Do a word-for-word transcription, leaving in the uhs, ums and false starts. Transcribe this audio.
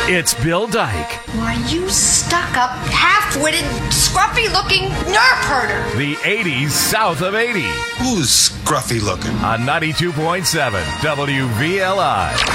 It's Bill Dyke. Why, you stuck-up, half-witted, scruffy-looking nerf herder. The eighties south of eighty. Who's scruffy looking? On ninety-two point seven W V L I.